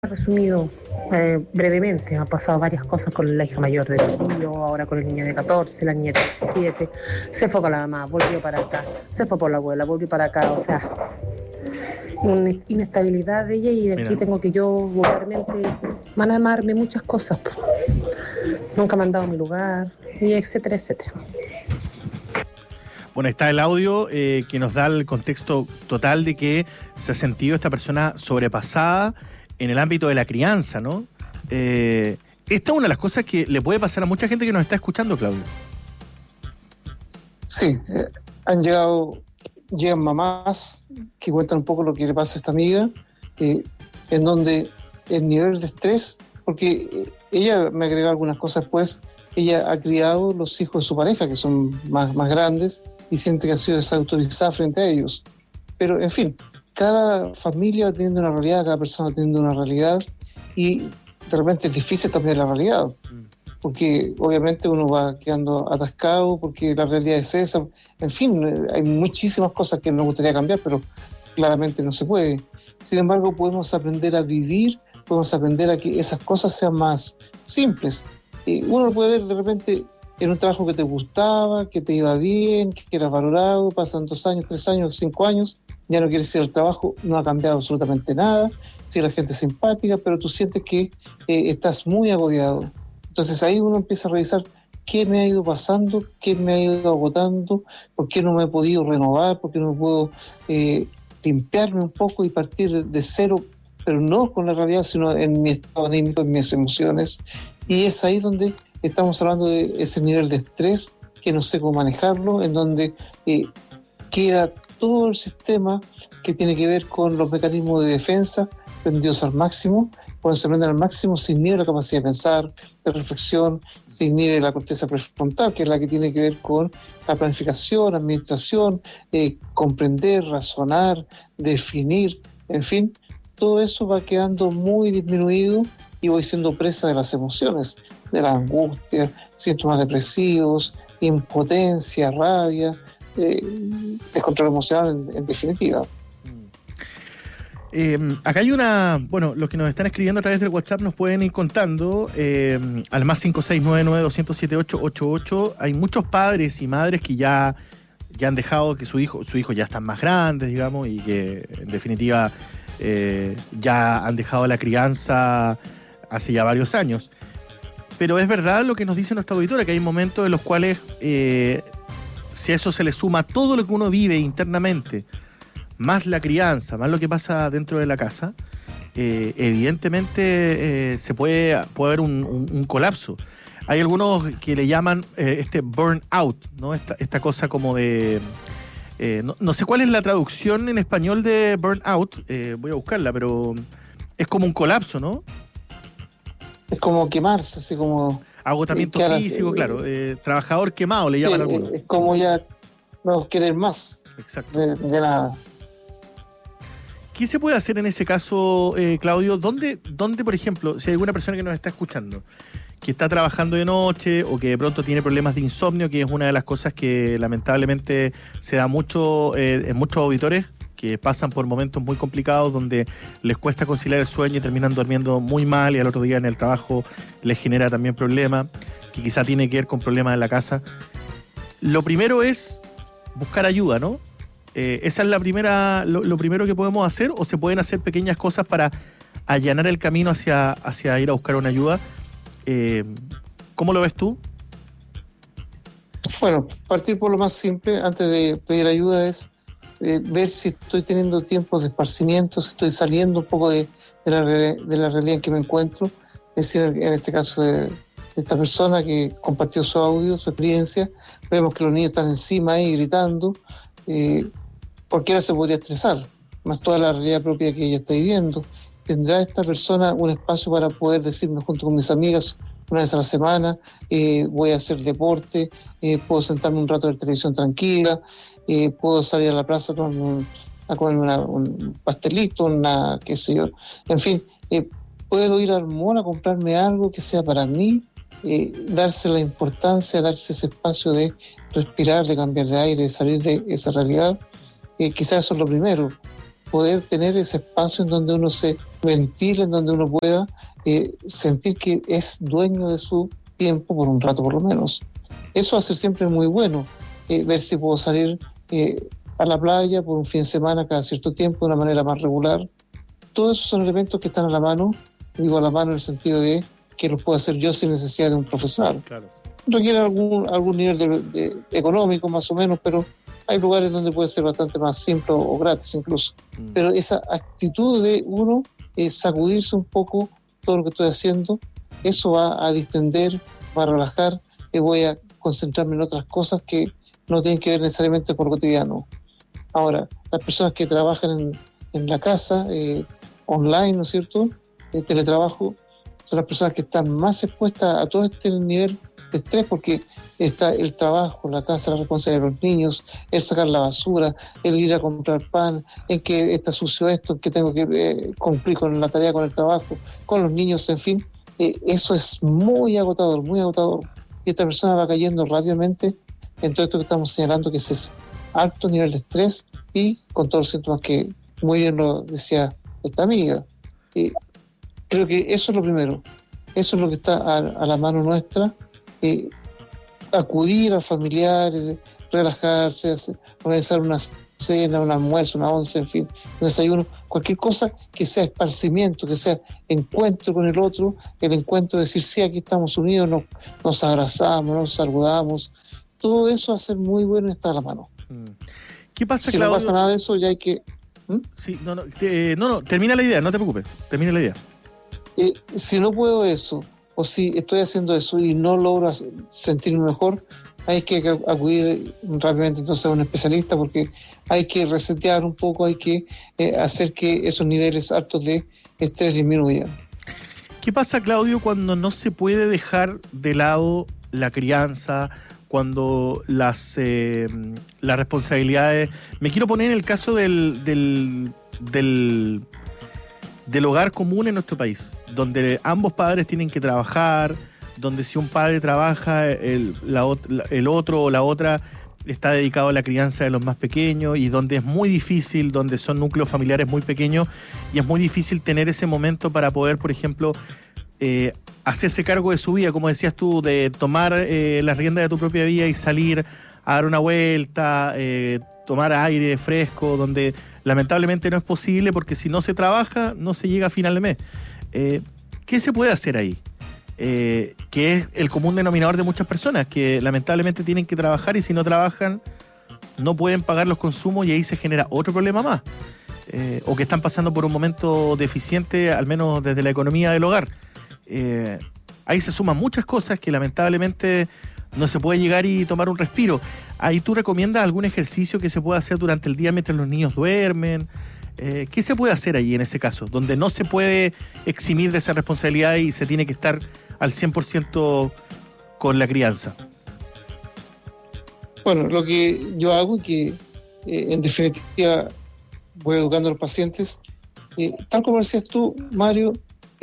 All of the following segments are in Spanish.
Resumido brevemente, han pasado varias cosas con la hija mayor de tío, ahora con el niño de 14, la niña de 17, se fue con la mamá, volvió para acá, se fue por la abuela, volvió para acá, o sea, una inestabilidad de ella y de aquí Mira, tengo que yo vulgarmente manamarme muchas cosas, pues. Nunca me han dado mi lugar, y etcétera, etcétera. bueno, está el audio que nos da el contexto total de que se ha sentido esta persona sobrepasada en el ámbito de la crianza, ¿no? Esta es una de las cosas que le puede pasar a mucha gente que nos está escuchando, Claudio. Sí, llegan mamás que cuentan un poco lo que le pasa a esta amiga, en donde el nivel de estrés, porque ella me agregó algunas cosas después, ella ha criado los hijos de su pareja, que son más grandes, y siente que ha sido desautorizada frente a ellos. Pero, en fin, cada familia va teniendo una realidad, cada persona va teniendo una realidad, y de repente es difícil cambiar la realidad, porque obviamente uno va quedando atascado, porque la realidad es esa. En fin, hay muchísimas cosas que nos gustaría cambiar, pero claramente no se puede. Sin embargo, podemos aprender a vivir, podemos aprender a que esas cosas sean más simples. Uno lo puede ver de repente en un trabajo que te gustaba, que te iba bien, que eras valorado, pasan 2 años, 3 años, 5 años, ya no quieres ir al trabajo, no ha cambiado absolutamente nada, sí, la gente es simpática, pero tú sientes que estás muy agobiado. Entonces ahí uno empieza a revisar qué me ha ido pasando, qué me ha ido agotando, por qué no me he podido renovar, por qué no puedo limpiarme un poco y partir de cero, pero no con la realidad, sino en mi estado anímico, en mis emociones. Y es ahí donde estamos hablando de ese nivel de estrés que no sé cómo manejarlo, en donde queda todo el sistema que tiene que ver con los mecanismos de defensa prendidos al máximo. Cuando se prenden al máximo se inhibe la capacidad de pensar, de reflexión, se inhibe la corteza prefrontal, que es la que tiene que ver con la planificación, administración, comprender, razonar, definir, en fin, todo eso va quedando muy disminuido y voy siendo presa de las emociones, de la angustia, síntomas depresivos, impotencia, rabia, descontrol emocional en definitiva. Acá hay bueno, los que nos están escribiendo a través del WhatsApp nos pueden ir contando, al más 5699-207-888, hay muchos padres y madres que ya han dejado que su hijo ya están más grandes, digamos, y que en definitiva ya han dejado la crianza hace ya varios años. Pero es verdad lo que nos dice nuestra auditora, que hay momentos en los cuales, si a eso se le suma todo lo que uno vive internamente, más la crianza, más lo que pasa dentro de la casa, evidentemente puede haber un colapso. Hay algunos que le llaman burnout, ¿no? Esta cosa como de... no sé cuál es la traducción en español de burnout, voy a buscarla, pero es como un colapso, ¿no? Es como quemarse, así como... Agotamiento físico, claro. Trabajador quemado le llaman algunos. Es como ya no querer más. Exacto. De nada. ¿Qué se puede hacer en ese caso, Claudio? ¿Dónde, por ejemplo, si hay alguna persona que nos está escuchando, que está trabajando de noche o que de pronto tiene problemas de insomnio, que es una de las cosas que lamentablemente se da mucho en muchos auditores, que pasan por momentos muy complicados donde les cuesta conciliar el sueño y terminan durmiendo muy mal y al otro día en el trabajo les genera también problemas, que quizá tiene que ver con problemas en la casa? Lo primero es buscar ayuda, ¿no? ¿Esa es lo primero que podemos hacer, o se pueden hacer pequeñas cosas para allanar el camino hacia ir a buscar una ayuda? ¿Cómo lo ves tú? Bueno, partir por lo más simple antes de pedir ayuda es ver si estoy teniendo tiempos de esparcimiento, si estoy saliendo un poco de la realidad en que me encuentro. Es decir, en este caso de esta persona que compartió su audio, su experiencia, vemos que los niños están encima ahí gritando, cualquiera se podría estresar, más toda la realidad propia que ella está viviendo. ¿Tendrá esta persona un espacio para poder decirme junto con mis amigas una vez a la semana, voy a hacer deporte, puedo sentarme un rato en televisión tranquila, puedo salir a la plaza a comerme un pastelito, qué sé yo, en fin, puedo ir al mall a comprarme algo que sea para mí, darse la importancia, darse ese espacio de respirar, de cambiar de aire, de salir de esa realidad? Quizás eso es lo primero. poder tener ese espacio en donde uno se ventile, en donde uno pueda sentir que es dueño de su tiempo por un rato por lo menos. Eso va a ser siempre muy bueno, ver si puedo salir a la playa por un fin de semana cada cierto tiempo de una manera más regular. Todos esos son elementos que están a la mano, digo a la mano en el sentido de que los puedo hacer yo sin necesidad de un profesional. Claro. Requiere algún nivel de económico más o menos, pero hay lugares donde puede ser bastante más simple o gratis incluso. Pero esa actitud de uno sacudirse un poco todo lo que estoy haciendo, eso va a distender, va a relajar, y voy a concentrarme en otras cosas que no tienen que ver necesariamente con lo cotidiano. Ahora, las personas que trabajan en la casa, online, ¿no es cierto?, teletrabajo, son las personas que están más expuestas a todo este nivel de estrés, porque está el trabajo, la casa, la responsabilidad de los niños, el sacar la basura, el ir a comprar pan, en que está sucio esto, en que tengo que cumplir con la tarea, con el trabajo, con los niños, en fin. Eso es muy agotador, muy agotador. Y esta persona va cayendo rápidamente en todo esto que estamos señalando, que es alto nivel de estrés y con todos los síntomas que muy bien lo decía esta amiga. Creo que eso es lo primero, eso es lo que está a la mano nuestra, acudir a familiares, relajarse, organizar una cena, un almuerzo, una once, en fin, un desayuno, cualquier cosa que sea esparcimiento, que sea encuentro con el otro, el encuentro de decir, sí, aquí estamos unidos, nos abrazamos, nos saludamos, todo eso va a ser muy bueno y está a la mano. ¿Qué pasa, si Claudio? No pasa nada de eso, ya hay que... Sí, no, termina la idea, no te preocupes, termina la idea. Si no puedo eso, o si estoy haciendo eso y no logro sentirme mejor, hay que acudir rápidamente entonces a un especialista, porque hay que resetear un poco, hay que hacer que esos niveles altos de estrés disminuyan. ¿Qué pasa, Claudio, cuando no se puede dejar de lado la crianza, cuando las responsabilidades... Me quiero poner en el caso del hogar común en nuestro país, donde ambos padres tienen que trabajar, donde si un padre trabaja, el otro o la otra está dedicado a la crianza de los más pequeños, y donde es muy difícil, donde son núcleos familiares muy pequeños, y es muy difícil tener ese momento para poder, por ejemplo, hacerse cargo de su vida, como decías tú, de tomar las riendas de tu propia vida y salir a dar una vuelta, tomar aire fresco, donde lamentablemente no es posible, porque si no se trabaja, no se llega a final de mes. ¿Qué se puede hacer ahí? Que es el común denominador de muchas personas, que lamentablemente tienen que trabajar, y si no trabajan no pueden pagar los consumos, y ahí se genera otro problema más. O que están pasando por un momento deficiente, al menos desde la economía del hogar. Ahí se suman muchas cosas que lamentablemente no se puede llegar y tomar un respiro. Ahí tú recomiendas algún ejercicio que se pueda hacer durante el día mientras los niños duermen. ¿Qué se puede hacer ahí en ese caso, donde no se puede eximir de esa responsabilidad y se tiene que estar al 100% con la crianza? Bueno, lo que yo hago y que en definitiva voy educando a los pacientes, tal como decías tú, Mario,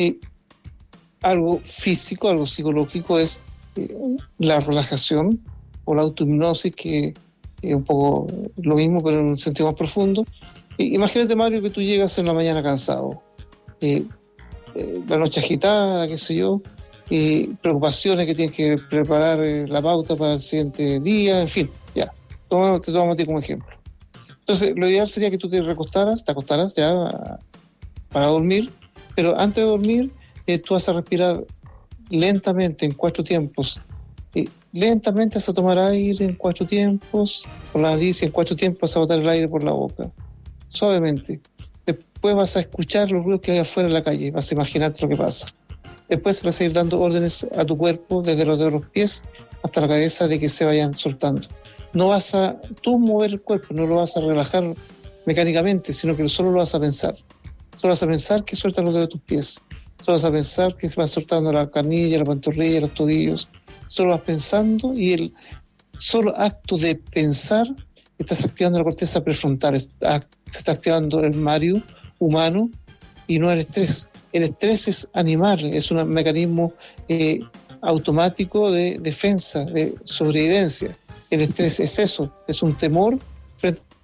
algo físico, algo psicológico es la relajación o la autohipnosis, que es un poco lo mismo pero en un sentido más profundo. Imagínate, Mario, que tú llegas en la mañana cansado, la noche agitada, qué sé yo, preocupaciones que tienes que preparar la pauta para el siguiente día, en fin, ya, te tomamos a ti como ejemplo. Entonces, lo ideal sería que tú te acostaras ya para dormir, pero antes de dormir, tú vas a respirar lentamente en 4 tiempos. Lentamente vas a tomar aire en 4 tiempos por la nariz, y en 4 tiempos vas a botar el aire por la boca, suavemente. Después vas a escuchar los ruidos que hay afuera en la calle, vas a imaginarte lo que pasa. Después vas a ir dando órdenes a tu cuerpo, desde los dedos de los pies hasta la cabeza, de que se vayan soltando. No vas a tú mover el cuerpo, no lo vas a relajar mecánicamente, sino que solo lo vas a pensar. Solo vas a pensar que sueltas los dedos de tus pies. Solo vas a pensar que se va soltando la canilla, la pantorrilla, los tobillos. Solo vas pensando, y el solo acto de pensar estás activando la corteza prefrontal, se está activando el Mario humano y no el estrés. El estrés es animal, es un mecanismo automático de defensa, de sobrevivencia. El estrés es eso, es un temor frente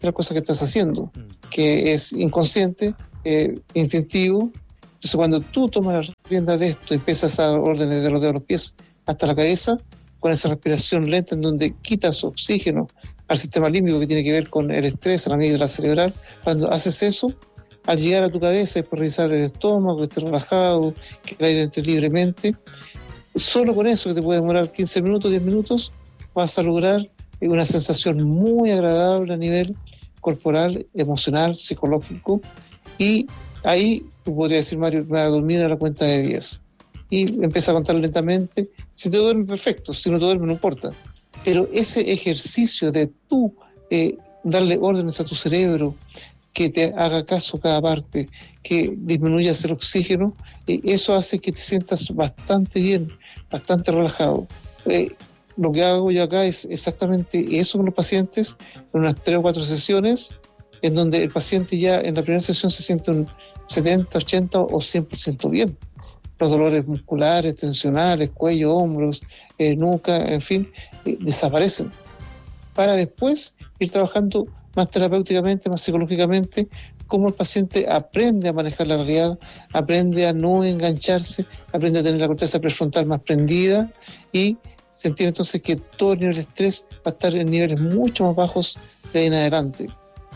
de las cosas que estás haciendo, que es inconsciente, instintivo. Entonces, cuando tú tomas la rienda de esto y empiezas a dar órdenes de los dedos de los pies hasta la cabeza, con esa respiración lenta en donde quitas oxígeno al sistema límbico que tiene que ver con el estrés, a la amígdala cerebral, cuando haces eso, al llegar a tu cabeza, después revisar el estómago, que esté relajado, que el aire entre libremente, solo con eso, que te puede demorar 15 minutos, 10 minutos, vas a lograr una sensación muy agradable a nivel corporal, emocional, psicológico, y ahí tú podrías decir, Mario, me voy a dormir a la cuenta de 10. Y empieza a contar lentamente. Si te duermes, perfecto. Si no te duermes, no importa. Pero ese ejercicio de tú darle órdenes a tu cerebro, que te haga caso a cada parte, que disminuyas el oxígeno, eso hace que te sientas bastante bien, bastante relajado. Lo que hago yo acá es exactamente eso con los pacientes, en unas 3 o 4 sesiones, en donde el paciente ya en la primera sesión se siente un 70, 80 o 100% bien. Los dolores musculares, tensionales, cuello, hombros, nuca, en fin, desaparecen. Para después ir trabajando más terapéuticamente, más psicológicamente, cómo el paciente aprende a manejar la realidad, aprende a no engancharse, aprende a tener la corteza prefrontal más prendida y se entiende entonces que todo el nivel de estrés va a estar en niveles mucho más bajos de ahí en adelante.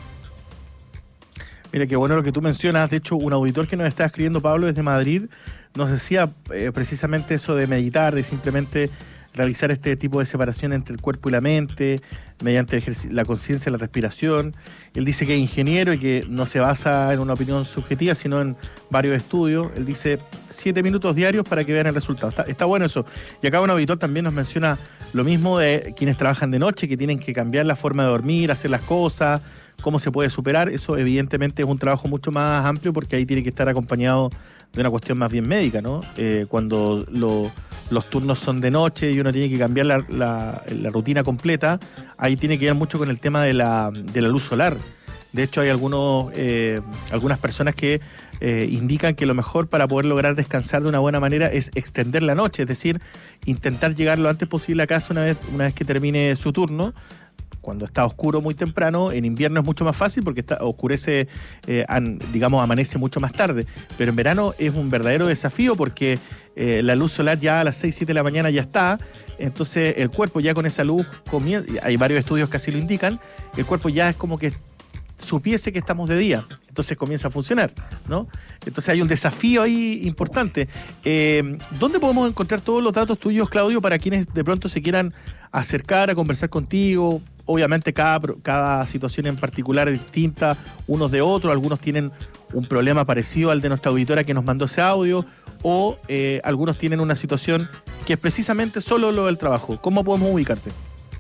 Mira, qué bueno lo que tú mencionas. De hecho, un auditor que nos está escribiendo, Pablo, desde Madrid, nos decía precisamente eso de meditar, de simplemente realizar este tipo de separación entre el cuerpo y la mente, mediante la conciencia y la respiración. Él dice que es ingeniero y que no se basa en una opinión subjetiva, sino en varios estudios. Él dice 7 minutos diarios para que vean el resultado. Está bueno eso. Y acá un auditor también nos menciona lo mismo de quienes trabajan de noche, que tienen que cambiar la forma de dormir, hacer las cosas, cómo se puede superar. Eso evidentemente es un trabajo mucho más amplio porque ahí tiene que estar acompañado de una cuestión más bien médica, ¿no? Cuando los turnos son de noche y uno tiene que cambiar la rutina completa, ahí tiene que ver mucho con el tema de la luz solar. De hecho, hay algunas personas que indican que lo mejor para poder lograr descansar de una buena manera es extender la noche, es decir, intentar llegar lo antes posible a casa una vez que termine su turno. Cuando está oscuro muy temprano, en invierno es mucho más fácil porque oscurece, amanece mucho más tarde. Pero en verano es un verdadero desafío porque la luz solar ya a las 6, 7 de la mañana ya está. Entonces el cuerpo ya con esa luz comienza, hay varios estudios que así lo indican, el cuerpo ya es como que supiese que estamos de día, entonces comienza a funcionar, ¿no? Entonces hay un desafío ahí importante. ¿Dónde podemos encontrar todos los datos tuyos, Claudio, para quienes de pronto se quieran acercar a conversar contigo? Obviamente cada situación en particular es distinta unos de otros, algunos tienen un problema parecido al de nuestra auditora que nos mandó ese audio, o algunos tienen una situación que es precisamente solo lo del trabajo. ¿Cómo podemos ubicarte?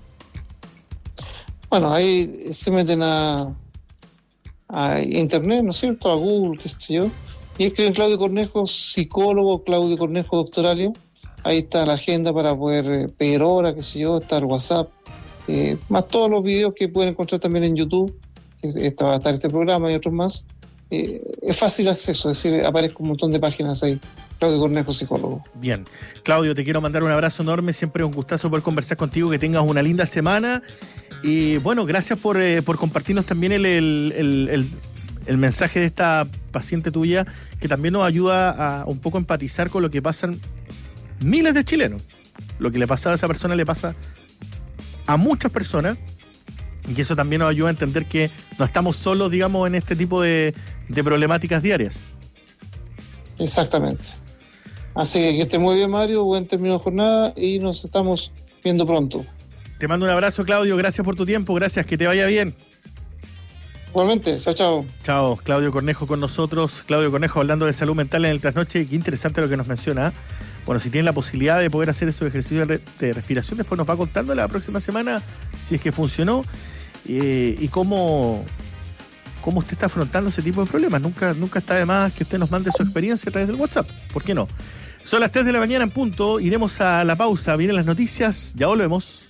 Bueno, ahí se meten a internet, ¿no es cierto? A Google, qué sé yo, y escriben Claudio Cornejo, psicólogo, Claudio Cornejo, doctoralia. Ahí está la agenda para poder pedir hora, qué sé yo, está el WhatsApp, más todos los videos que pueden encontrar también en YouTube, que va a estar este programa y otros más. Es fácil acceso, es decir, aparece un montón de páginas ahí. Claudio Cornejo, psicólogo. Bien. Claudio, te quiero mandar un abrazo enorme, siempre un gustazo poder conversar contigo, que tengas una linda semana. Y bueno, gracias por compartirnos también el mensaje de esta paciente tuya, que también nos ayuda a un poco empatizar con lo que pasan miles de chilenos. Lo que le pasaba a esa persona le pasa a muchas personas, y que eso también nos ayuda a entender que no estamos solos, digamos, en este tipo de problemáticas diarias. Exactamente. Así que esté muy bien, Mario, buen término de jornada y nos estamos viendo pronto. Te mando un abrazo, Claudio, gracias por tu tiempo, gracias, que te vaya bien. Igualmente, chao. Chao, Claudio Cornejo con nosotros. Claudio Cornejo hablando de salud mental en el trasnoche. Qué interesante lo que nos menciona. Bueno, si tienen la posibilidad de poder hacer estos ejercicios de respiración, después nos va contando la próxima semana si es que funcionó y cómo usted está afrontando ese tipo de problemas. Nunca está de más que usted nos mande su experiencia a través del WhatsApp. ¿Por qué no? Son las 3 de la mañana en punto. Iremos a la pausa. Vienen las noticias. Ya volvemos.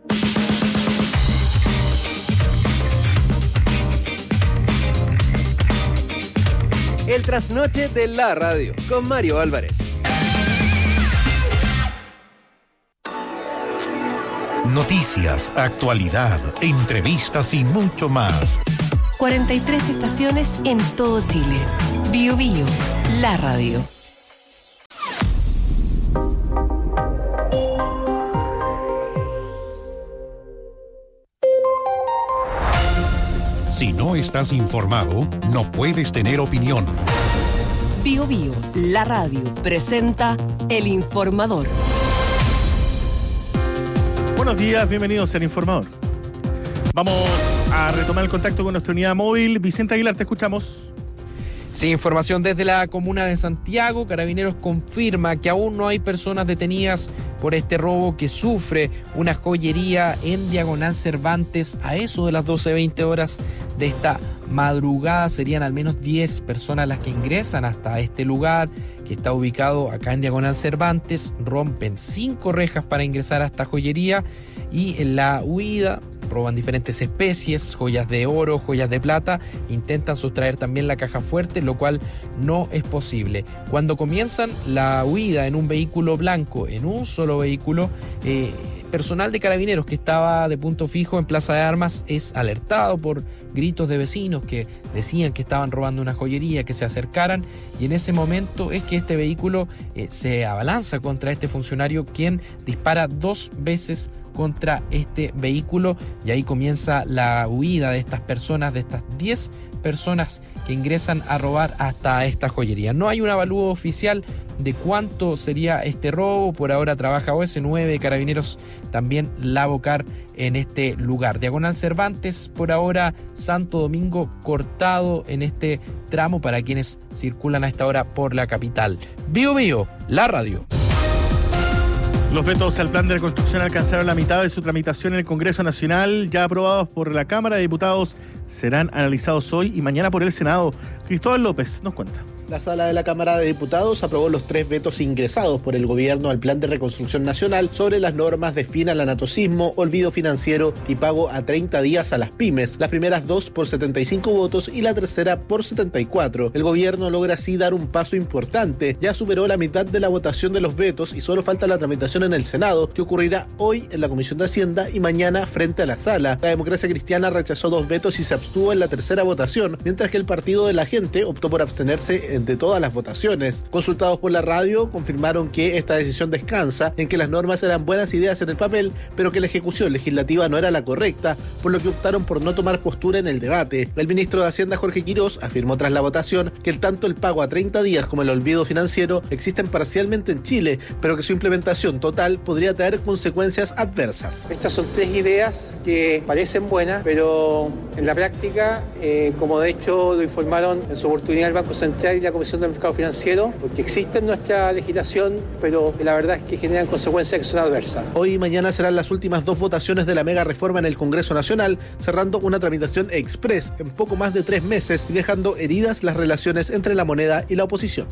El trasnoche de la radio con Mario Álvarez. Noticias, actualidad, entrevistas y mucho más. 43 estaciones en todo Chile. Bio Bio, la radio. Si no estás informado, no puedes tener opinión. Bio Bio, la radio, presenta El Informador. Buenos días, bienvenidos al Informador. Vamos a retomar el contacto con nuestra unidad móvil. Vicente Aguilar, te escuchamos. Sí, información desde la comuna de Santiago. Carabineros confirma que aún no hay personas detenidas por este robo que sufre una joyería en Diagonal Cervantes a eso de las 12:20 horas de esta madrugada. Serían al menos 10 personas las que ingresan hasta este lugar que está ubicado acá en Diagonal Cervantes. Rompen 5 rejas para ingresar a esta joyería y en la huida roban diferentes especies, joyas de oro, joyas de plata, intentan sustraer también la caja fuerte, lo cual no es posible. Cuando comienzan la huida en un vehículo blanco, en un solo vehículo, personal de Carabineros que estaba de punto fijo en Plaza de Armas es alertado por gritos de vecinos que decían que estaban robando una joyería, que se acercaran, y en ese momento es que este vehículo se abalanza contra este funcionario, quien dispara 2 veces contra este vehículo, y ahí comienza la huida de estas personas, de estas 10 personas que ingresan a robar hasta esta joyería. No hay un avalúo oficial de cuánto sería este robo. Por ahora trabaja OS9, Carabineros también Lavocar en este lugar. Diagonal Cervantes, por ahora Santo Domingo cortado en este tramo para quienes circulan a esta hora por la capital. Bio Bio, la radio. Los vetos al plan de reconstrucción alcanzaron la mitad de su tramitación en el Congreso Nacional, ya aprobados por la Cámara de Diputados, serán analizados hoy y mañana por el Senado. Cristóbal López nos cuenta. La sala de la Cámara de Diputados aprobó los 3 vetos ingresados por el gobierno al Plan de Reconstrucción Nacional sobre las normas de fin al anatocismo, olvido financiero y pago a 30 días a las pymes. Las primeras 2 por 75 votos y la tercera por 74. El gobierno logra así dar un paso importante. Ya superó la mitad de la votación de los vetos y solo falta la tramitación en el Senado, que ocurrirá hoy en la Comisión de Hacienda y mañana frente a la Sala. La Democracia Cristiana rechazó 2 vetos y se abstuvo en la tercera votación, mientras que el Partido de la Gente optó por abstenerse de todas las votaciones. Consultados por la radio, confirmaron que esta decisión descansa en que las normas eran buenas ideas en el papel, pero que la ejecución legislativa no era la correcta, por lo que optaron por no tomar postura en el debate. El ministro de Hacienda, Jorge Quirós, afirmó tras la votación que tanto el pago a 30 días como el olvido financiero existen parcialmente en Chile, pero que su implementación total podría traer consecuencias adversas. Estas son 3 ideas que parecen buenas, pero en la práctica, como de hecho lo informaron en su oportunidad el Banco Central y la Comisión del Mercado Financiero, porque existe en nuestra legislación, pero la verdad es que generan consecuencias que son adversas. Hoy y mañana serán las últimas 2 votaciones de la mega reforma en el Congreso Nacional, cerrando una tramitación express en poco más de 3 meses y dejando heridas las relaciones entre la moneda y la oposición.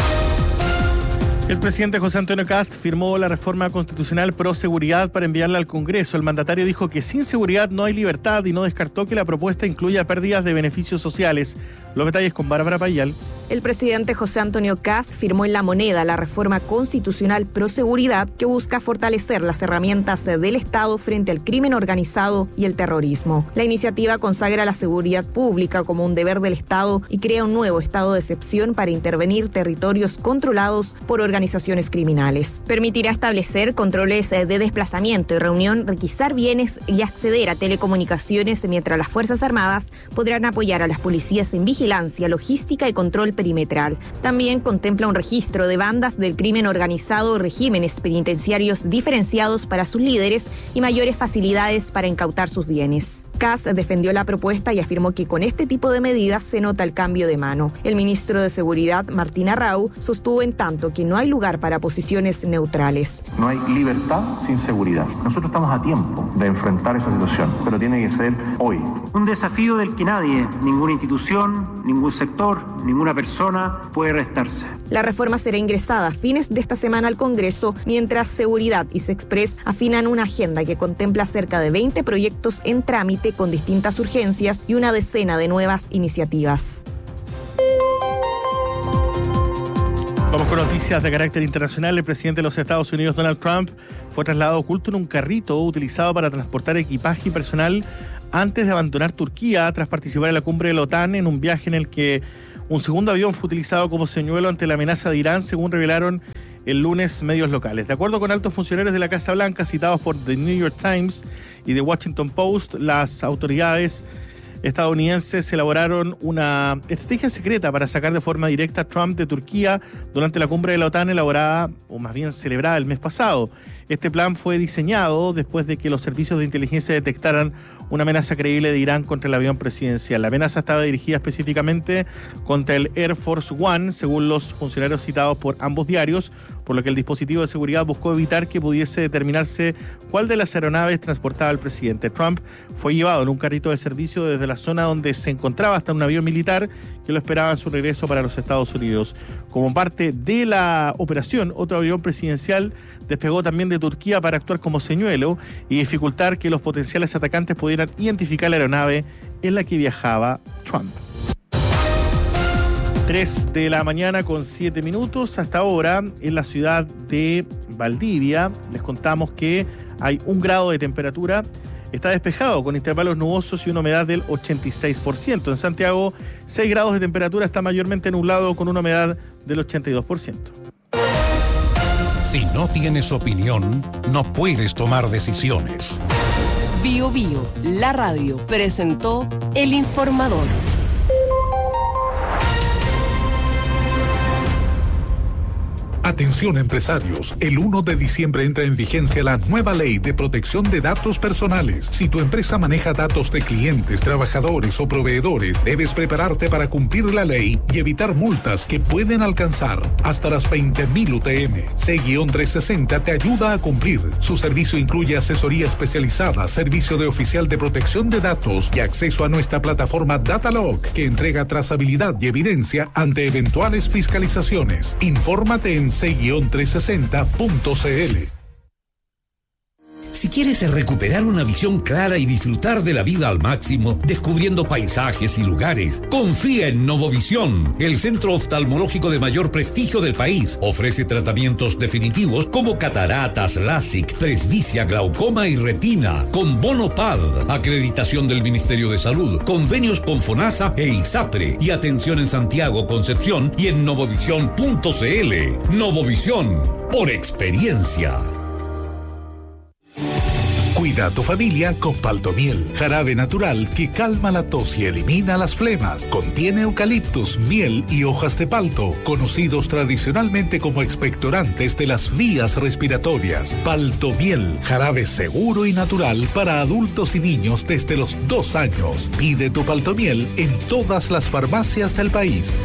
El presidente José Antonio Kast firmó la reforma constitucional pro seguridad para enviarla al Congreso. El mandatario dijo que sin seguridad no hay libertad y no descartó que la propuesta incluya pérdidas de beneficios sociales. Los detalles con Bárbara Payal. El presidente José Antonio Kast firmó en La Moneda la reforma constitucional pro seguridad que busca fortalecer las herramientas del Estado frente al crimen organizado y el terrorismo. La iniciativa consagra la seguridad pública como un deber del Estado y crea un nuevo estado de excepción para intervenir territorios controlados por organizaciones criminales. Permitirá establecer controles de desplazamiento y reunión, requisar bienes y acceder a telecomunicaciones, mientras las Fuerzas Armadas podrán apoyar a las policías en vigilancia, logística y control perimetral. También contempla un registro de bandas del crimen organizado, regímenes penitenciarios diferenciados para sus líderes y mayores facilidades para incautar sus bienes. Kast defendió la propuesta y afirmó que con este tipo de medidas se nota el cambio de mano. El ministro de Seguridad, Martín Arrau, sostuvo en tanto que no hay lugar para posiciones neutrales. No hay libertad sin seguridad. Nosotros estamos a tiempo de enfrentar esa situación, pero tiene que ser hoy. Un desafío del que nadie, ninguna institución, ningún sector, ninguna persona puede restarse. La reforma será ingresada a fines de esta semana al Congreso, mientras Seguridad y Sexpress afinan una agenda que contempla cerca de 20 proyectos en trámite con distintas urgencias y una decena de nuevas iniciativas. Vamos con noticias de carácter internacional. El presidente de los Estados Unidos, Donald Trump, fue trasladado oculto en un carrito utilizado para transportar equipaje y personal antes de abandonar Turquía tras participar en la cumbre de la OTAN, en un viaje en el que un segundo avión fue utilizado como señuelo ante la amenaza de Irán, según revelaron el lunes medios locales. De acuerdo con altos funcionarios de la Casa Blanca citados por The New York Times y The Washington Post, las autoridades estadounidenses elaboraron una estrategia secreta para sacar de forma directa a Trump de Turquía durante la cumbre de la OTAN elaborada, o más bien celebrada el mes pasado. Este plan fue diseñado después de que los servicios de inteligencia detectaran una amenaza creíble de Irán contra el avión presidencial. La amenaza estaba dirigida específicamente contra el Air Force One, según los funcionarios citados por ambos diarios, por lo que el dispositivo de seguridad buscó evitar que pudiese determinarse cuál de las aeronaves transportaba al presidente. Trump fue llevado en un carrito de servicio desde la zona donde se encontraba hasta un avión militar que lo esperaba en su regreso para los Estados Unidos. Como parte de la operación, otro avión presidencial despegó también de Turquía para actuar como señuelo y dificultar que los potenciales atacantes pudieran identificar la aeronave en la que viajaba Trump. 3 de la mañana con 7 minutos. Hasta ahora, en la ciudad de Valdivia, les contamos que hay 1 grado de temperatura. Está despejado con intervalos nubosos y una humedad del 86%. En Santiago, 6 grados de temperatura, está mayormente nublado con una humedad del 82%. Si no tienes opinión, no puedes tomar decisiones. Bio Bio, la radio, presentó El Informador. Atención empresarios, el 1 de diciembre entra en vigencia la nueva ley de protección de datos personales. Si tu empresa maneja datos de clientes, trabajadores o proveedores, debes prepararte para cumplir la ley y evitar multas que pueden alcanzar hasta las 20.000 UTM. C-360 te ayuda a cumplir. Su servicio incluye asesoría especializada, servicio de oficial de protección de datos y acceso a nuestra plataforma Datalog, que entrega trazabilidad y evidencia ante eventuales fiscalizaciones. Infórmate en c-360.cl. Si quieres recuperar una visión clara y disfrutar de la vida al máximo, descubriendo paisajes y lugares, confía en Novovisión, el centro oftalmológico de mayor prestigio del país. Ofrece tratamientos definitivos como cataratas, LASIK, presbicia, glaucoma y retina, con bono PAD, acreditación del Ministerio de Salud, convenios con FONASA e ISAPRE, y atención en Santiago, Concepción y en novovisión.cl. Novovisión, por experiencia. Cuida a tu familia con Paltomiel, jarabe natural que calma la tos y elimina las flemas. Contiene eucaliptus, miel y hojas de palto, conocidos tradicionalmente como expectorantes de las vías respiratorias. Paltomiel, jarabe seguro y natural para adultos y niños desde los 2 años. Pide tu Paltomiel en todas las farmacias del país.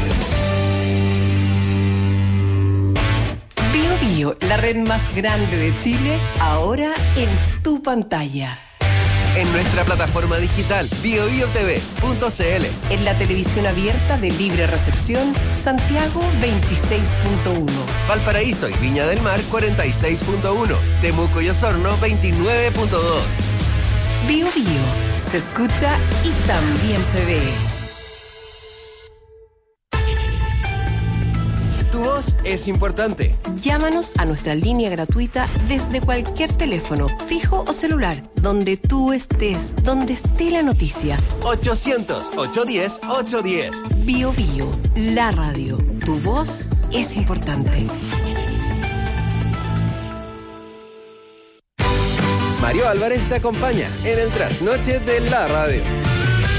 La red más grande de Chile, ahora en tu pantalla. En nuestra plataforma digital biobiotv.cl. En la televisión abierta de libre recepción, Santiago 26.1. Valparaíso y Viña del Mar 46.1. Temuco y Osorno 29.2. Bio Bio, se escucha y también se ve. Tu voz es importante. Llámanos a nuestra línea gratuita desde cualquier teléfono, fijo o celular, donde tú estés, donde esté la noticia. 800-810-810. Bio Bio, la radio. Tu voz es importante. Mario Álvarez te acompaña en el trasnoche de la radio.